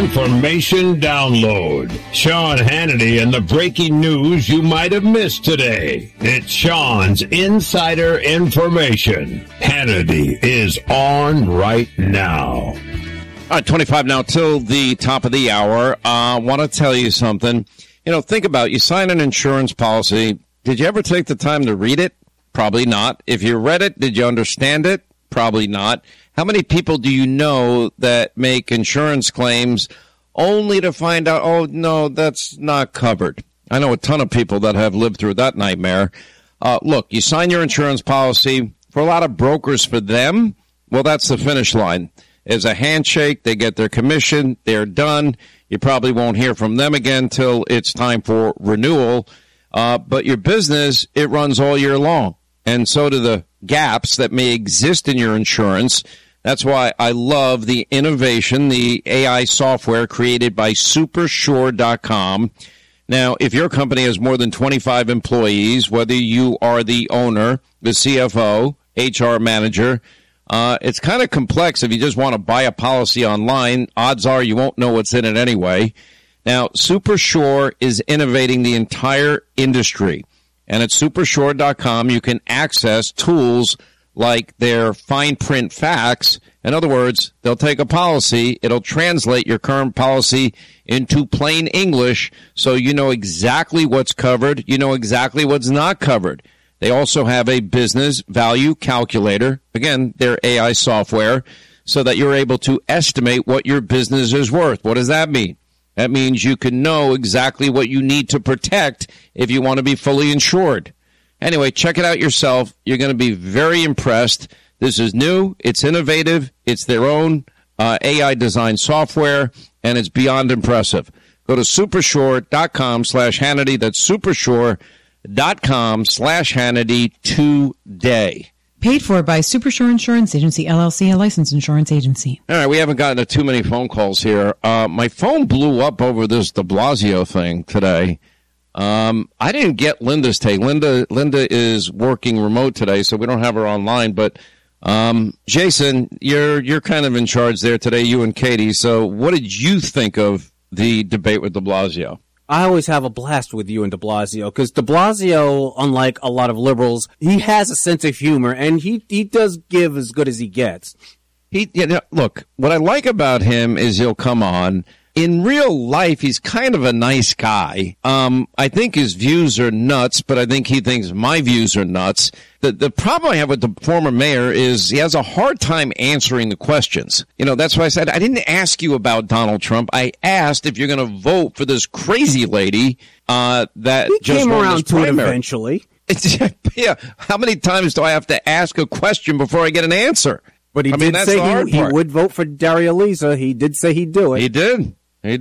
Information Download. Sean Hannity and the breaking news you might have missed today. It's Sean's Insider Information. Hannity is on right now. All right, 25 now till the top of the hour. I want to tell you something. You know, think about it. You sign an insurance policy. Did you ever take the time to read it? Probably not. If you read it, did you understand it? Probably not. How many people do you know that make insurance claims only to find out, oh, no, that's not covered? I know a ton of people that have lived through that nightmare. Look, you sign your insurance policy. For a lot of brokers, for them, well, that's the finish line. There's a handshake. They get their commission. They're done. You probably won't hear from them again till it's time for renewal. But your business, it runs all year long. And so do the gaps that may exist in your insurance. That's why I love the innovation, the AI software created by Supersure.com. Now, if your company has more than 25 employees, whether you are the owner, the CFO, HR manager, it's kind of complex. If you just want to buy a policy online, odds are you won't know what's in it anyway. Now, Supersure is innovating the entire industry. And at Supersure.com, you can access tools like their fine print facts. In other words, they'll take a policy, it'll translate your current policy into plain English so you know exactly what's covered, you know exactly what's not covered. They also have a business value calculator, again, their AI software, so that you're able to estimate what your business is worth. What does that mean? That means you can know exactly what you need to protect if you want to be fully insured. Anyway, check it out yourself. You're going to be very impressed. This is new. It's innovative. It's their own AI design software, and it's beyond impressive. Go to supersure.com/Hannity. That's supersure.com/Hannity today. Paid for by Supersure Insurance Agency, LLC, a licensed insurance agency. All right, we haven't gotten to too many phone calls here. My phone blew up over this de Blasio thing today. I didn't get Linda's take. Linda is working remote today, so we don't have her online. But Jason, you're kind of in charge there today, you and Katie. So what did you think of the debate with de Blasio? I always have a blast with you and de Blasio, because de Blasio, unlike a lot of liberals, he has a sense of humor, and he does give as good as he gets. Look, what I like about him is he'll come on. In real life, he's kind of a nice guy. I think his views are nuts, but I think he thinks my views are nuts. The problem I have with the former mayor is he has a hard time answering the questions. You know, that's why I said I didn't ask you about Donald Trump. I asked if you're going to vote for this crazy lady that he just came won around this to it primary. eventually. Yeah, how many times do I have to ask a question before I get an answer? But he did say he would vote for Daria Lisa. He did say he'd do it. He did.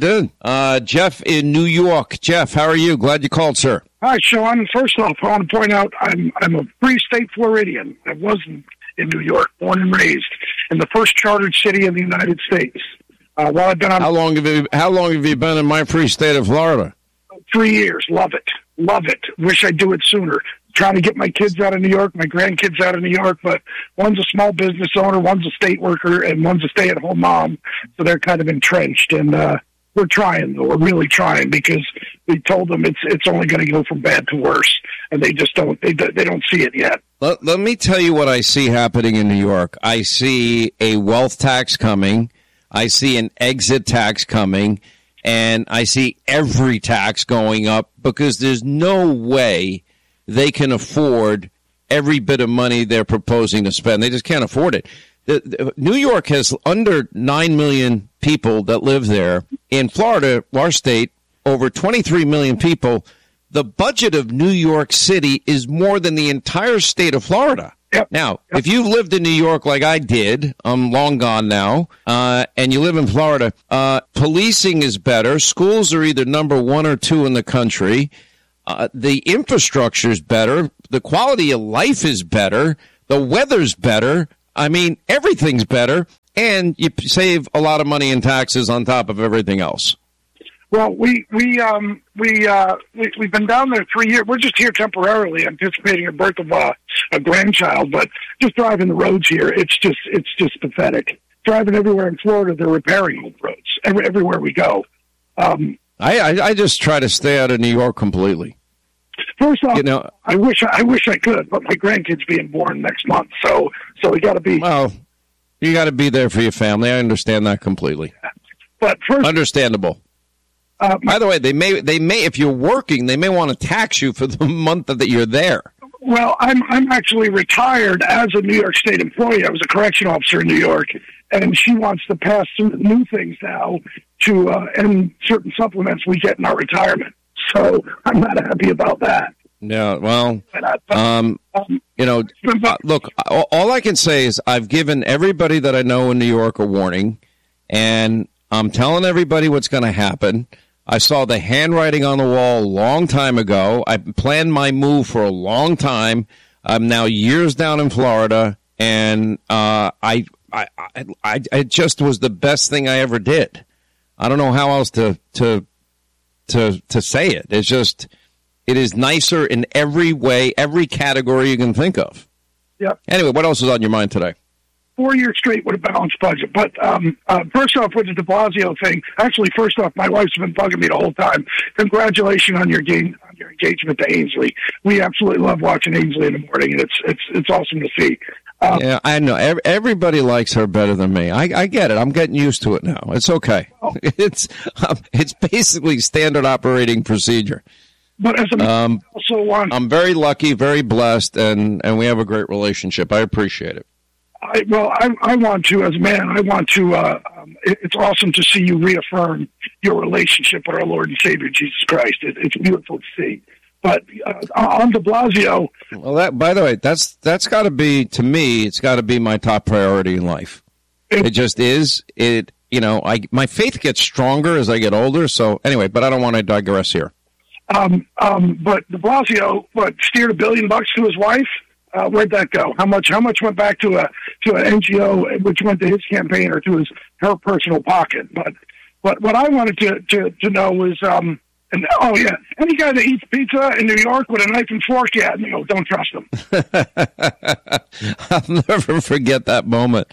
Jeff in New York. Jeff, how are you? Glad you called, sir. Hi, Sean. First off, I want to point out I'm a Free State Floridian. I wasn't in New York, born and raised in the first chartered city in the United States. While I've been on, how long have you been in my free state of Florida? 3 years. Love it. Wish I'd do it sooner. Trying to get my kids out of New York, my grandkids out of New York, but one's a small business owner, one's a state worker, and one's a stay-at-home mom, so they're kind of entrenched. And we're trying, though. We're really trying, because we told them it's only going to go from bad to worse, and they just don't. They don't see it yet. Let me tell you what I see happening in New York. I see a wealth tax coming. I see an exit tax coming. And I see every tax going up, because there's no way they can afford every bit of money they're proposing to spend. They just can't afford it. New York has under 9 million people that live there. In Florida, our state, over 23 million people. The budget of New York City is more than the entire state of Florida. Yep. Now, if you've lived in New York like I did, I'm long gone now, and you live in Florida, policing is better. Schools are either number 1 or 2 in the country. The infrastructure is better. The quality of life is better. The weather's better. I mean, everything's better. And you save a lot of money in taxes on top of everything else. Well, we've been down there 3 years. We're just here temporarily, anticipating the birth of a grandchild. But just driving the roads here, it's just pathetic. Driving everywhere in Florida, they're repairing old roads. everywhere we go. I just try to stay out of New York completely. First off, I wish I could, but my grandkid's being born next month, so we got to be. Well, you got to be there for your family. I understand that completely. But first, understandable. By the way, they may, if you're working, they may want to tax you for the month that you're there. Well, I'm actually retired as a New York State employee. I was a correction officer in New York, and she wants to pass some new things now to end certain supplements we get in our retirement. So I'm not happy about that. Yeah, well, look, all I can say is I've given everybody that I know in New York a warning, and I'm telling everybody what's going to happen. I saw the handwriting on the wall a long time ago. I planned my move for a long time. I'm now years down in Florida, and I just was the best thing I ever did. I don't know how else to say it. It's just, it is nicer in every way, every category you can think of. Yep. Anyway, what else is on your mind today? 4 years straight with a balanced budget. But first off, with the de Blasio thing, actually, first off, my wife's been bugging me the whole time. Congratulations on your engagement to Ainsley. We absolutely love watching Ainsley in the morning, and it's awesome to see. Yeah, I know. Everybody likes her better than me. I get it. I'm getting used to it now. It's okay. Oh. It's basically standard operating procedure. But as a also want, I'm very lucky, very blessed, and we have a great relationship. I appreciate it. I want to, as a man, it's awesome to see you reaffirm your relationship with our Lord and Savior, Jesus Christ. It's beautiful to see. But on de Blasio... Well, by the way, that's got to be, to me, it's got to be my top priority in life. It just is. My faith gets stronger as I get older, so anyway, but I don't want to digress here. But de Blasio, steered $1 billion to his wife? Where'd that go? How much went back to an NGO, which went to his campaign or to her personal pocket? But what I wanted to know was, any guy that eats pizza in New York with a knife and fork, don't trust him. I'll never forget that moment.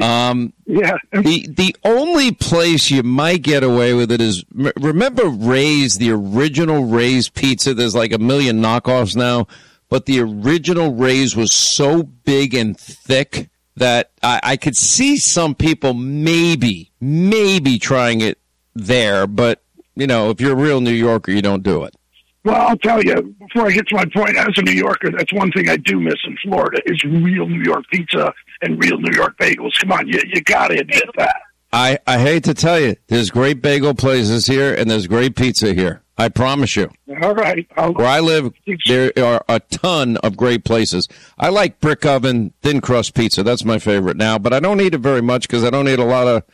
The only place you might get away with it is, remember Ray's, the original Ray's pizza? There's like a million knockoffs now. But the original Ray's was so big and thick that I could see some people maybe trying it there. But, if you're a real New Yorker, you don't do it. Well, I'll tell you, before I get to my point, as a New Yorker, that's one thing I do miss in Florida is real New York pizza and real New York bagels. Come on, you got to admit that. I hate to tell you, there's great bagel places here and there's great pizza here. I promise you. All right. Where I live, there are a ton of great places. I like brick oven, thin crust pizza. That's my favorite now, but I don't eat it very much because I don't eat a lot of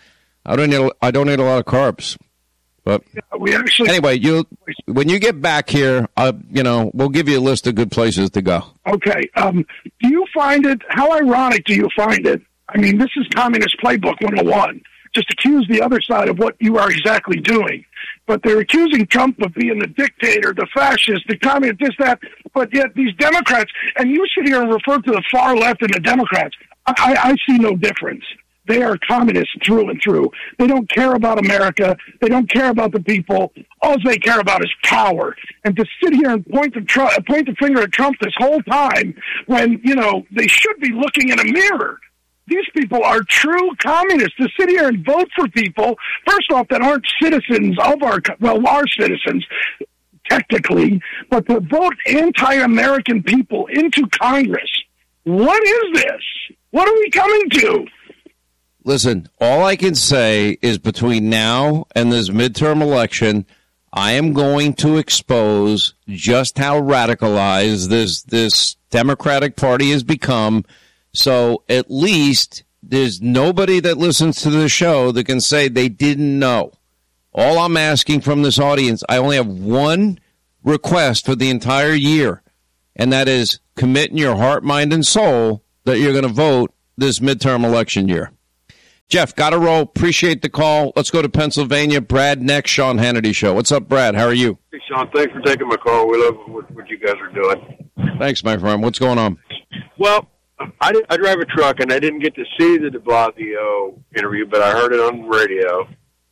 carbs. But anyway, when you get back here, we'll give you a list of good places to go. Okay. Do you find it? How ironic do you find it? I mean, this is Communist Playbook 101. Just accuse the other side of what you are exactly doing. But they're accusing Trump of being the dictator, the fascist, the communist, this, that. But yet these Democrats, and you sit here and refer to the far left and the Democrats, I see no difference. They are communists through and through. They don't care about America. They don't care about the people. All they care about is power. And to sit here and point the finger at Trump this whole time when, they should be looking in a mirror. These people are true communists. To sit here and vote for people, first off, that aren't citizens of are citizens, technically, but to vote anti-American people into Congress. What is this? What are we coming to? Listen, all I can say is between now and this midterm election, I am going to expose just how radicalized this Democratic Party has become. So at least there's nobody that listens to the show that can say they didn't know. All I'm asking from this audience, I only have one request for the entire year, and that is commit in your heart, mind, and soul that you're going to vote this midterm election year. Jeff, got to roll. Appreciate the call. Let's go to Pennsylvania. Brad next, Sean Hannity Show. What's up, Brad? How are you? Hey, Sean. Thanks for taking my call. We love what you guys are doing. Thanks, my friend. What's going on? Well, I drive a truck, and I didn't get to see the de Blasio interview, but I heard it on the radio.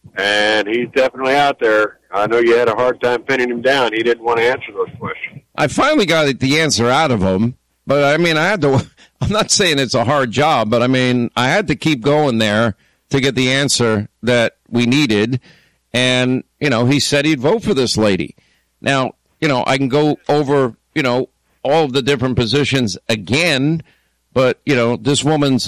and he's definitely out there. I know you had a hard time pinning him down. He didn't want to answer those questions. I finally got the answer out of him, but I mean, I had to. I'm not saying it's a hard job, but I mean, I had to keep going there to get the answer that we needed. And, he said he'd vote for this lady. Now, I can go over, all of the different positions again, but, this woman's,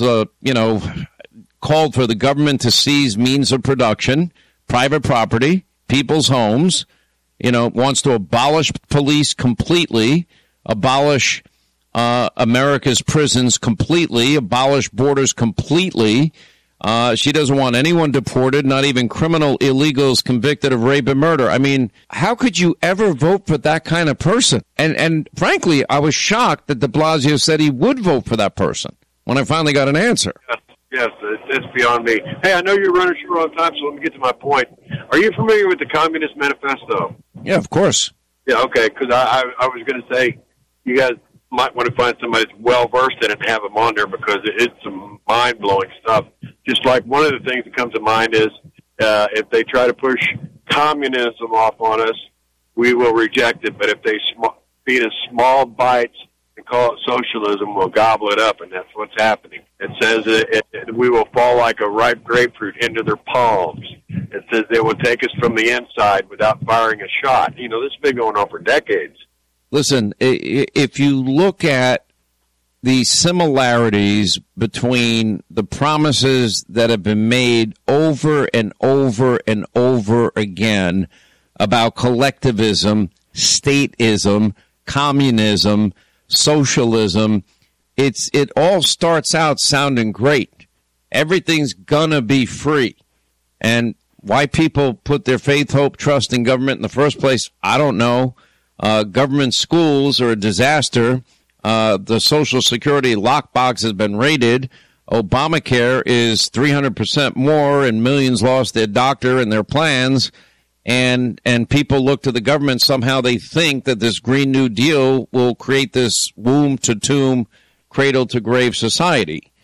called for the government to seize means of production, private property, people's homes, wants to abolish police completely, abolish America's prisons completely, abolish borders completely. She doesn't want anyone deported, not even criminal illegals convicted of rape and murder. I mean, how could you ever vote for that kind of person? And frankly, I was shocked that de Blasio said he would vote for that person when I finally got an answer. Yes, it's beyond me. Hey, I know you're running short on time, so let me get to my point. Are you familiar with the Communist Manifesto? Yeah, of course. Yeah, okay, because I was going to say you guys might want to find somebody that's well-versed in it and have them on there because it's some mind-blowing stuff. Just like one of the things that comes to mind is if they try to push communism off on us, we will reject it. But if they feed us small bites and call it socialism, we'll gobble it up, and that's what's happening. It says we will fall like a ripe grapefruit into their palms. It says they will take us from the inside without firing a shot. This has been going on for decades. Listen, if you look at the similarities between the promises that have been made over and over and over again about collectivism, statism, communism, socialism, it all starts out sounding great. Everything's gonna be free. And why people put their faith, hope, trust in government in the first place, I don't know. Government schools are a disaster. The Social Security lockbox has been raided. Obamacare is 300% more, and millions lost their doctor and their plans. And people look to the government. Somehow they think that this Green New Deal will create this womb to tomb, cradle to grave society.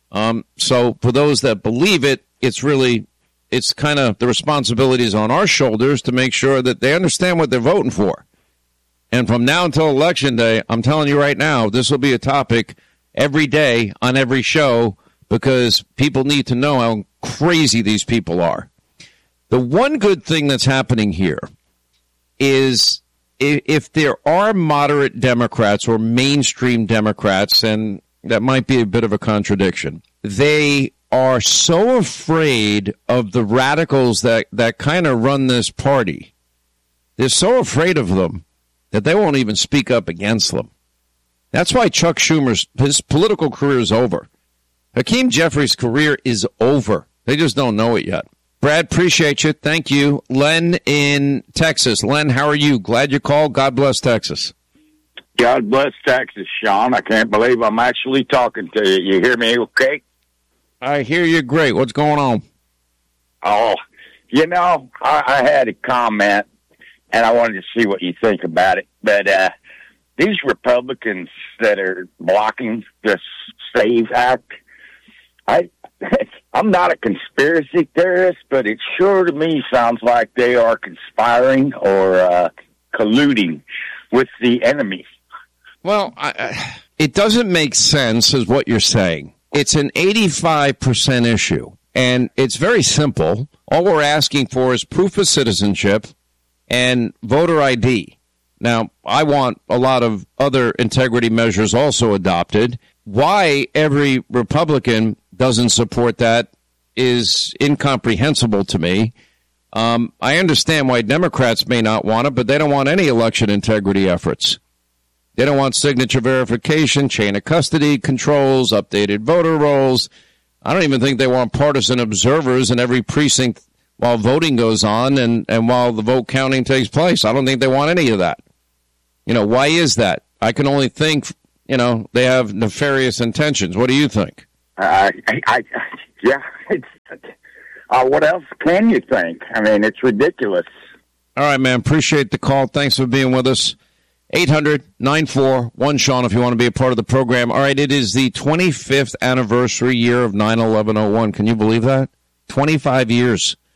So for those that believe it, it's kind of the responsibility is on our shoulders to make sure that they understand what they're voting for. And from now until Election Day, I'm telling you right now, this will be a topic every day on every show because people need to know how crazy these people are. The one good thing that's happening here is if there are moderate Democrats or mainstream Democrats, and that might be a bit of a contradiction, they are so afraid of the radicals that kind of run this party. They're so afraid of them that they won't even speak up against them. That's why Chuck Schumer's his political career is over. Hakeem Jeffries' career is over. They just don't know it yet. Brad, appreciate you. Thank you. Len in Texas. Len, how are you? Glad you called. God bless Texas. God bless Texas, Sean. I can't believe I'm actually talking to you. You hear me okay? I hear you great. What's going on? Oh, I had a comment, and I wanted to see what you think about it. But these Republicans that are blocking the SAVE Act, I'm not a conspiracy theorist, but it sure to me sounds like they are conspiring or colluding with the enemy. Well, it doesn't make sense, is what you're saying. It's an 85% issue, and it's very simple. All we're asking for is proof of citizenship and voter ID. Now, I want a lot of other integrity measures also adopted. Why every Republican doesn't support that is incomprehensible to me. I understand why Democrats may not want it, but they don't want any election integrity efforts. They don't want signature verification, chain of custody controls, updated voter rolls. I don't even think they want partisan observers in every precinct while voting goes on and while the vote counting takes place. I don't think they want any of that. Why is that? I can only think, they have nefarious intentions. What do you think? What else can you think? I mean, it's ridiculous. All right, man. Appreciate the call. Thanks for being with us. 800-941-SEAN if you want to be a part of the program. All right, it is the 25th anniversary year of 9/11/01. Can you believe that? 25 years.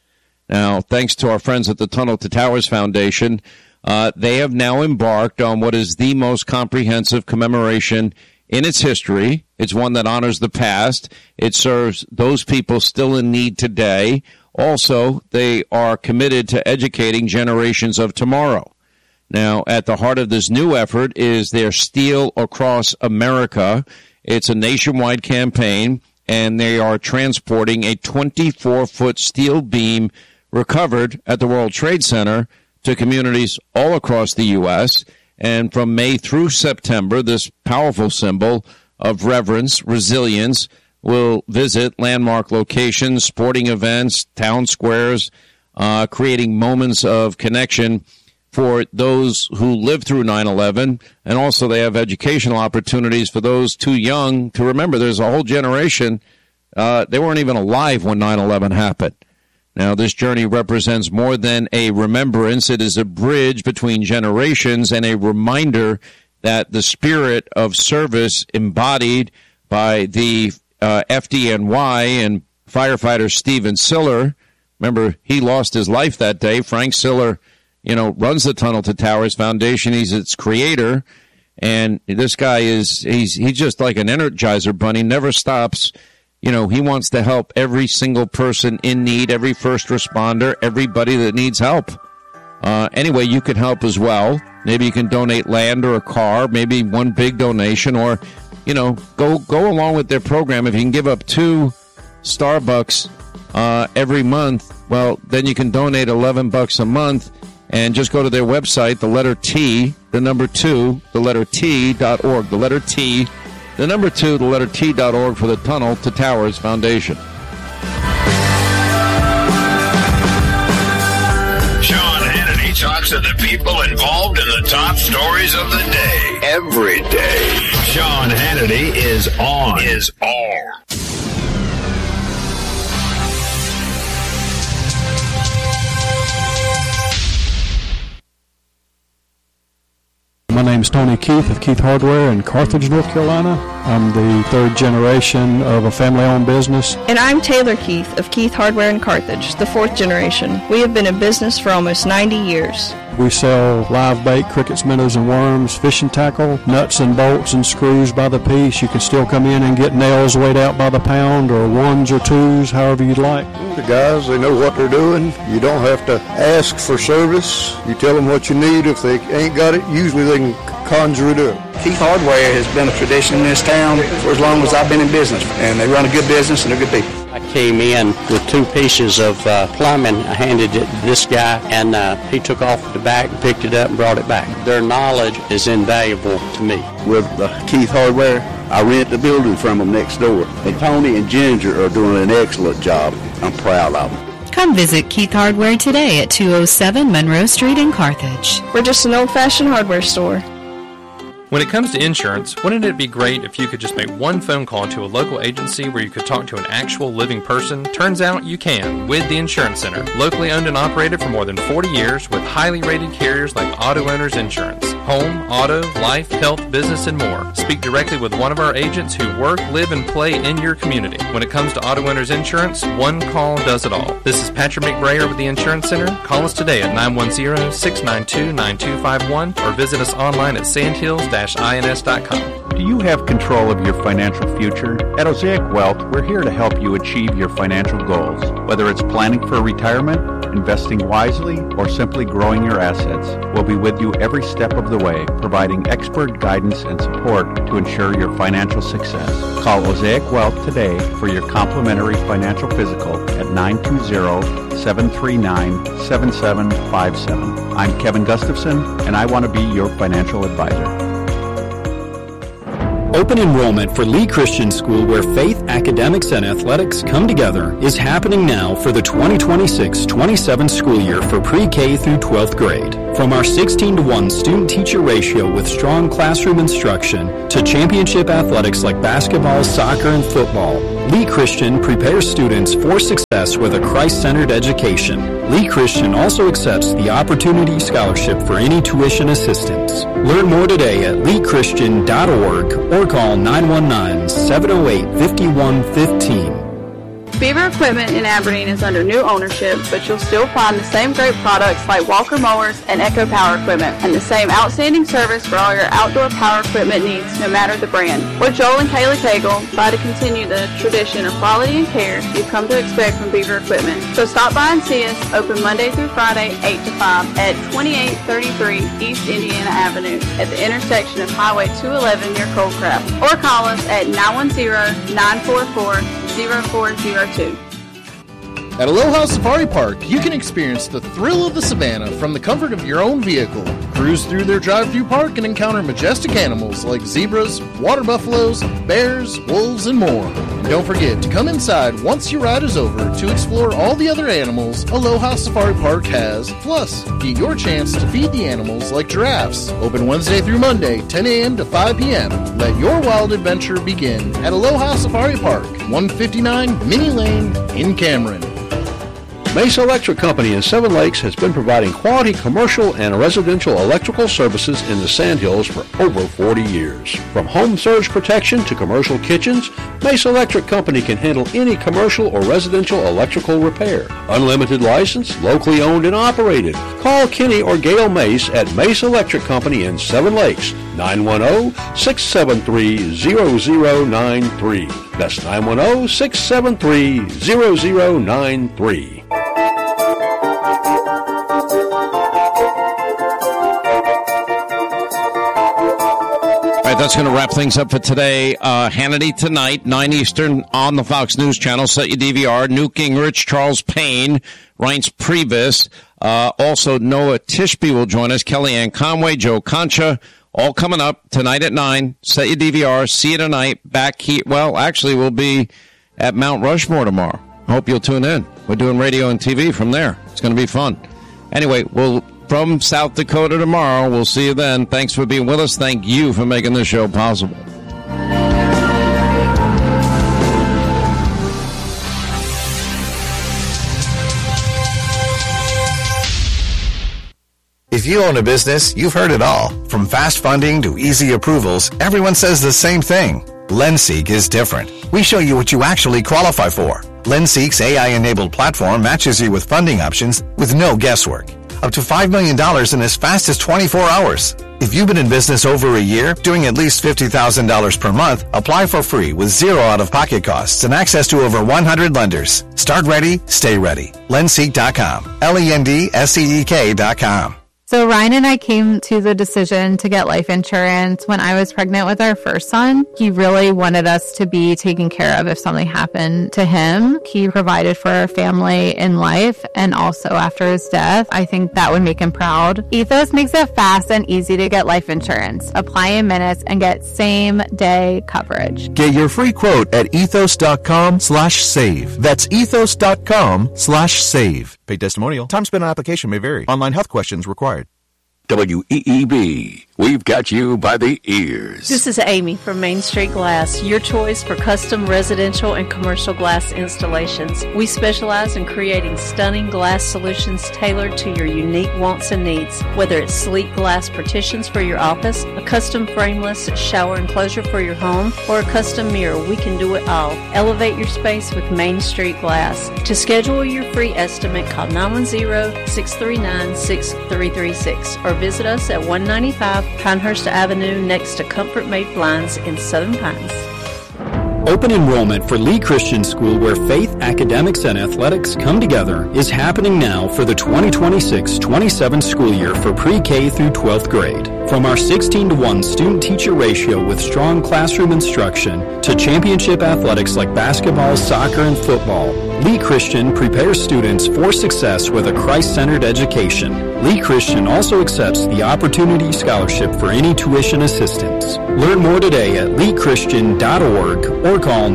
Now, thanks to our friends at the Tunnel to Towers Foundation, they have now embarked on what is the most comprehensive commemoration in its history. It's one that honors the past. It serves those people still in need today. Also, they are committed to educating generations of tomorrow. Now, at the heart of this new effort is their Steel Across America. It's a nationwide campaign, and they are transporting a 24-foot steel beam recovered at the World Trade Center to communities all across the U.S. And from May through September, this powerful symbol of reverence, resilience, will visit landmark locations, sporting events, town squares, creating moments of connection for those who lived through 9/11. And also they have educational opportunities for those too young to remember. There's a whole generation, they weren't even alive when 9/11 happened. Now, this journey represents more than a remembrance. It is a bridge between generations and a reminder that the spirit of service embodied by the FDNY and firefighter Stephen Siller. Remember, he lost his life that day. Frank Siller, runs the Tunnel to Towers Foundation. He's its creator. And this guy he's just like an Energizer bunny, never stops. He wants to help every single person in need, every first responder, everybody that needs help. Anyway, you can help as well. Maybe you can donate land or a car, maybe one big donation, or, go along with their program. If you can give up 2 Starbucks every month, well, then you can donate $11 a month and just go to their website, the letter T, the number 2, the letter T.org, the letter T, the number 2, the letter T.org for the Tunnel to Towers Foundation. Sean Hannity talks to the people involved in the top stories of the day. Every day. Sean Hannity is on. My name is Tony Keith of Keith Hardware in Carthage, North Carolina. I'm the 3rd generation of a family-owned business. And I'm Taylor Keith of Keith Hardware in Carthage, the 4th generation. We have been in business for almost 90 years. We sell live bait, crickets, minnows, and worms, fishing tackle, nuts and bolts and screws by the piece. You can still come in and get nails weighed out by the pound, or 1s or 2s, however you'd like. The guys, they know what they're doing. You don't have to ask for service. You tell them what you need. If they ain't got it, usually they can conjure it up. Keith Hardware has been a tradition in this town for as long as I've been in business, and they run a good business and they're good people. I came in with 2 pieces of plumbing. I handed it to this guy, and he took off the back and picked it up and brought it back. Their knowledge is invaluable to me. With Keith Hardware, I rent the building from them next door. And Tony and Ginger are doing an excellent job. I'm proud of them. Come visit Keith Hardware today at 207 Monroe Street in Carthage. We're just an old-fashioned hardware store. When it comes to insurance, wouldn't it be great if you could just make one phone call to a local agency where you could talk to an actual living person? Turns out you can with the Insurance Center. Locally owned and operated for more than 40 years with highly rated carriers like Auto Owners Insurance. Home, auto, life, health, business, and more. Speak directly with one of our agents who work, live, and play in your community. When it comes to Auto Owners Insurance, one call does it all. This is Patrick McBrayer with the Insurance Center. Call us today at 910-692-9251 or visit us online at sandhills-ins.com. Do you have control of your financial future? At Osaic Wealth, we're here to help you achieve your financial goals. Whether it's planning for retirement, investing wisely, or simply growing your assets, we'll be with you every step of the way, providing expert guidance and support to ensure your financial success. Call Osaic Wealth today for your complimentary financial physical at 920-739-7757. I'm Kevin Gustafson, and I want to be your financial advisor. Open enrollment for Lee Christian School, where faith, academics, and athletics come together, is happening now for the 2026-27 school year for pre-K through 12th grade. From our 16-to-1 student-teacher ratio with strong classroom instruction to championship athletics like basketball, soccer, and football, Lee Christian prepares students for success with a Christ-centered education. Lee Christian also accepts the Opportunity Scholarship for any tuition assistance. Learn more today at leechristian.org or call 919-708-5115. Beaver Equipment in Aberdeen is under new ownership, but you'll still find the same great products like Walker Mowers and Echo Power Equipment, and the same outstanding service for all your outdoor power equipment needs, no matter the brand. We're Joel and Kaylee Cagle, by to continue the tradition of quality and care you've come to expect from Beaver Equipment. So stop by and see us, open Monday through Friday, 8 to 5, at 2833 East Indiana Avenue, at the intersection of Highway 211 near Coldcraft, or call us at 910-944-0402. At Aloha Safari Park, you can experience the thrill of the savannah from the comfort of your own vehicle. Cruise through their drive-through park and encounter majestic animals like zebras, water buffaloes, bears, wolves, and more. And don't forget to come inside once your ride is over to explore all the other animals Aloha Safari Park has. Plus, get your chance to feed the animals like giraffes. Open Wednesday through Monday, 10 a.m. to 5 p.m. Let your wild adventure begin at Aloha Safari Park, 159 Minnie Lane in Cameron. Mesa Electric Company in Seven Lakes has been providing quality commercial and residential electrical services in the Sandhills for over 40 years. From home surge protection to commercial kitchens, Mesa Electric Company can handle any commercial or residential electrical repair. Unlimited license, locally owned and operated. Call Kenny or Gail Mace at Mesa Electric Company in Seven Lakes, 910-673-0093. That's 910-673-0093. That's going to wrap things up for today. Hannity tonight, 9 Eastern on the Fox News Channel. Set your DVR. Newt Gingrich, Charles Payne, Reince Priebus. Also, Noah Tishby will join us. Kellyanne Conway, Joe Concha, all coming up tonight at 9. Set your DVR. See you tonight. Back here. Well, actually, we'll be at Mount Rushmore tomorrow. I hope you'll tune in. We're doing radio and TV from there. It's going to be fun. Anyway, we'll from South Dakota tomorrow. We'll see you then. Thanks for being with us. Thank you for making this show possible. If you own a business, you've heard it all. From fast funding to easy approvals, everyone says the same thing. LendSeek is different. We show you what you actually qualify for. LendSeek's AI-enabled platform matches you with funding options with no guesswork. Up to $5 million in as fast as 24 hours. If you've been in business over a year, doing at least $50,000 per month, apply for free with zero out-of-pocket costs and access to over 100 lenders. Start ready, stay ready. Lendseek.com. LendSeek.com. So Ryan and I came to the decision to get life insurance when I was pregnant with our first son. He really wanted us to be taken care of if something happened to him. He provided for our family in life and also after his death. I think that would make him proud. Ethos makes it fast and easy to get life insurance. Apply in minutes and get same-day coverage. Get your free quote at ethos.com/save. That's ethos.com/save. Paid testimonial. Time spent on application may vary. Online health questions required. WEEB. We've got you by the ears. This is Amy from Main Street Glass, your choice for custom residential and commercial glass installations. We specialize in creating stunning glass solutions tailored to your unique wants and needs. Whether it's sleek glass partitions for your office, a custom frameless shower enclosure for your home, or a custom mirror, we can do it all. Elevate your space with Main Street Glass. To schedule your free estimate, call 910-639-6336 or visit us at 195 Pinehurst Avenue next to Comfort Made Blinds in Southern Pines. Open enrollment for Lee Christian School, where faith, academics, and athletics come together, is happening now for the 2026-27 school year for pre-K through 12th grade. From our 16-to-1 student-teacher ratio with strong classroom instruction to championship athletics like basketball, soccer, and football, Lee Christian prepares students for success with a Christ-centered education. Lee Christian also accepts the Opportunity Scholarship for any tuition assistance. Learn more today at leechristian.org or call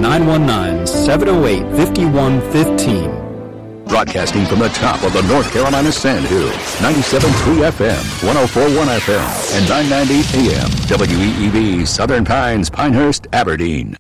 919-708-5115. Broadcasting from the top of the North Carolina Sandhills, 97.3 FM, 104.1 FM, and 990 AM, WEEB, Southern Pines, Pinehurst, Aberdeen.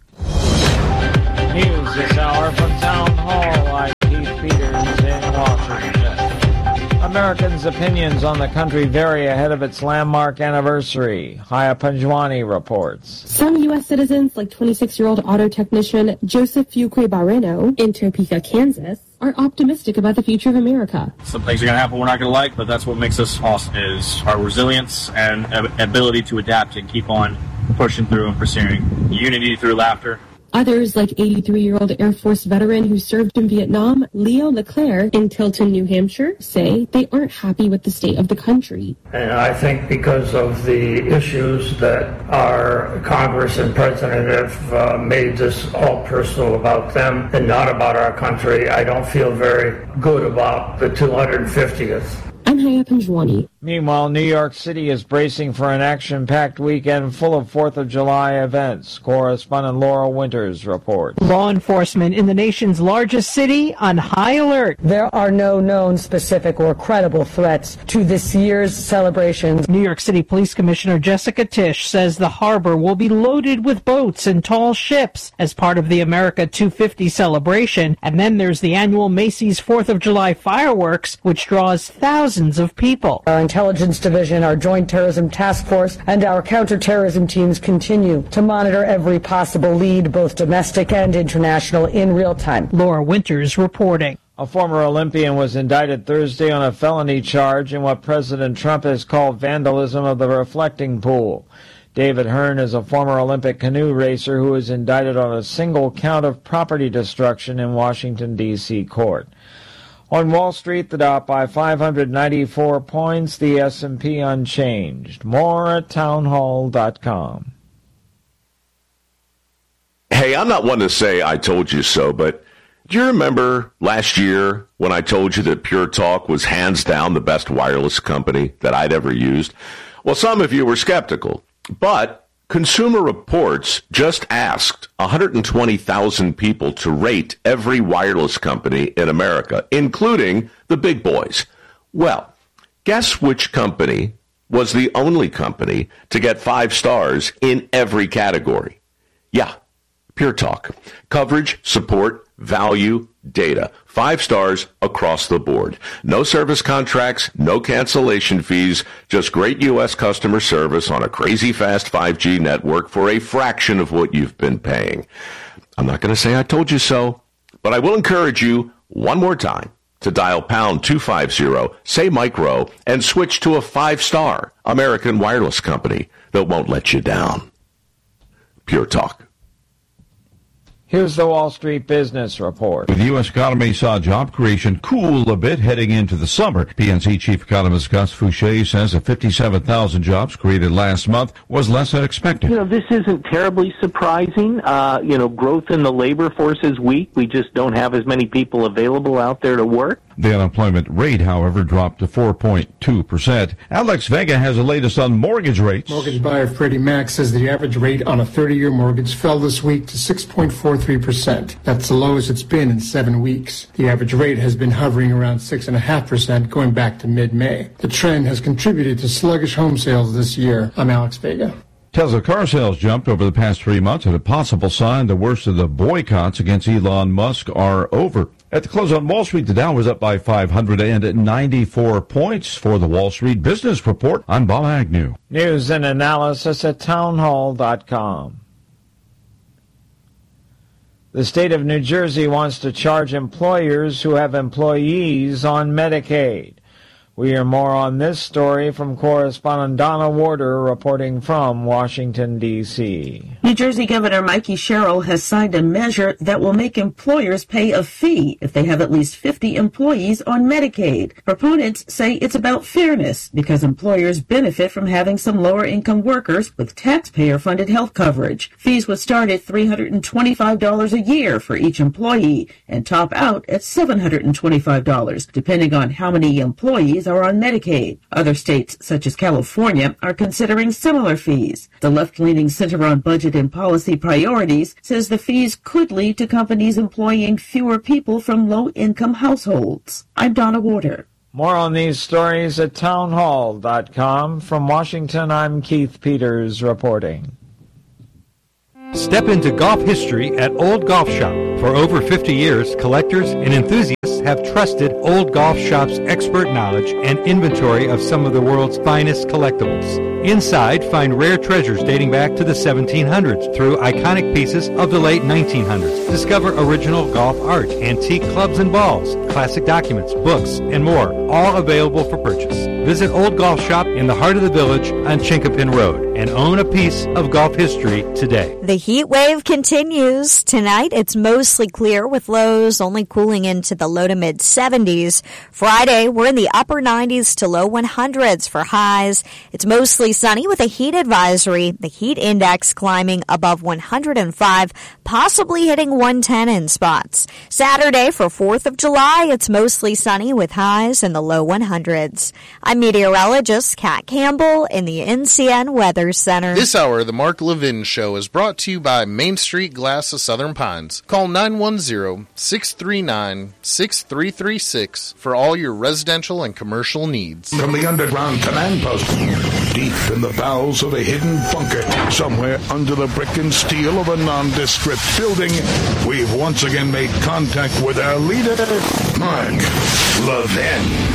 News this hour from Town Hall. I'm Keith Peters in Washington. A Americans' opinions on the country vary ahead of its landmark anniversary. Haya Panjwani reports. Some U.S. citizens, like 26-year-old auto technician Joseph Fuqua Barreno in Topeka, Kansas, are optimistic about the future of America. Some things are going to happen we're not going to like, but that's what makes us awesome, is our resilience and ability to adapt and keep on pushing through and pursuing unity through laughter. Others, like 83-year-old Air Force veteran who served in Vietnam, Leo Leclerc in Tilton, New Hampshire, say they aren't happy with the state of the country. And I think because of the issues that our Congress and President have made this all personal about them and not about our country, I don't feel very good about the 250th. I'm Haya Panjwani. Meanwhile, New York City is bracing for an action-packed weekend full of 4th of July events. Correspondent Laura Winters reports. Law enforcement in the nation's largest city on high alert. There are no known specific or credible threats to this year's celebrations. New York City Police Commissioner Jessica Tisch says the harbor will be loaded with boats and tall ships as part of the America 250 celebration. And then there's the annual Macy's 4th of July fireworks, which draws thousands of people. Our intelligence division, our joint terrorism task force, and our counterterrorism teams continue to monitor every possible lead, both domestic and international, in real time. Laura Winters reporting. A former Olympian was indicted Thursday on a felony charge in what President Trump has called vandalism of the reflecting pool. David Hearn is a former Olympic canoe racer who was indicted on a single count of property destruction in Washington, D.C. court. On Wall Street, the Dow by 594 points, the S&P unchanged. More at townhall.com. Hey, I'm not one to say I told you so, but do you remember last year when I told you that Pure Talk was hands down the best wireless company that I'd ever used? Well, some of you were skeptical, but Consumer Reports just asked 120,000 people to rate every wireless company in America, including the big boys. Well, guess which company was the only company to get 5 stars in every category? Yeah, Pure Talk. Coverage, support, value, data. 5 stars across the board. No service contracts, no cancellation fees, just great U.S. customer service on a crazy fast 5G network for a fraction of what you've been paying. I'm not going to say I told you so, but I will encourage you one more time to dial pound 250, say micro, and switch to a 5-star American wireless company that won't let you down. Pure Talk. Here's the Wall Street Business Report. The U.S. economy saw job creation cool a bit heading into the summer. PNC Chief Economist Gus Fouché says the 57,000 jobs created last month was less than expected. This isn't terribly surprising. Growth in the labor force is weak. We just don't have as many people available out there to work. The unemployment rate, however, dropped to 4.2%. Alex Vega has the latest on mortgage rates. Mortgage buyer Freddie Mac says the average rate on a 30-year mortgage fell this week to 6.43%. That's the lowest it's been in 7 weeks. The average rate has been hovering around 6.5% going back to mid-May. The trend has contributed to sluggish home sales this year. I'm Alex Vega. Tesla car sales jumped over the past 3 months, and a possible sign the worst of the boycotts against Elon Musk are over. At the close on Wall Street, the Dow was up by 594 points. For the Wall Street Business Report, I'm Bob Agnew. News and analysis at townhall.com. The state of New Jersey wants to charge employers who have employees on Medicaid. We hear more on this story from correspondent Donna Warder reporting from Washington, D.C. New Jersey Governor Mikey Sherrill has signed a measure that will make employers pay a fee if they have at least 50 employees on Medicaid. Proponents say it's about fairness because employers benefit from having some lower-income workers with taxpayer-funded health coverage. Fees would start at $325 a year for each employee and top out at $725, depending on how many employees are on Medicaid. Other states, such as California, are considering similar fees. The left-leaning Center on Budget and Policy Priorities says the fees could lead to companies employing fewer people from low-income households. I'm Donna Warder. More on these stories at townhall.com. From Washington, I'm Keith Peters reporting. Step into golf history at Old Golf Shop. For over 50 years, collectors and enthusiasts have trusted Old Golf Shop's expert knowledge and inventory of some of the world's finest collectibles. Inside, find rare treasures dating back to the 1700s through iconic pieces of the late 1900s. Discover original golf art, antique clubs and balls, classic documents, books, and more, all available for purchase. Visit Old Golf Shop in the heart of the village on Chinkapin Road and own a piece of golf history today. The heat wave continues. Tonight, it's mostly clear with lows only cooling into the low to mid 70s. Friday, we're in the upper 90s to low 100s for highs. It's mostly sunny with a heat advisory. The heat index climbing above 105, possibly hitting 110 in spots. Saturday for 4th of July, it's mostly sunny with highs in the low 100s. I'm meteorologist Kat Campbell in the NCN Weather Center. This hour of the Mark Levin Show is brought to you by Main Street Glass of Southern Pines. Call 910-639-6336 for all your residential and commercial needs. From the underground command post, deep in the bowels of a hidden bunker, somewhere under the brick and steel of a nondescript building, we've once again made contact with our leader, Mark Levin.